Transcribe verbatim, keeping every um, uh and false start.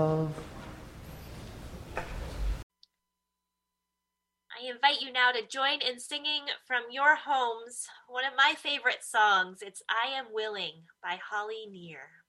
I invite you now to join in singing from your homes one of my favorite songs. It's I Am Willing by Holly Near.